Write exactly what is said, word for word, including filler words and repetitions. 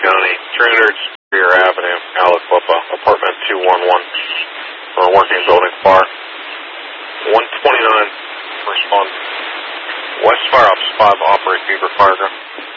County, three hundred Superior Avenue, Aliquippa, apartment two one one, for a working building fire. one twenty-nine, respond. West Fire Ops five, operate Beaver Fireground.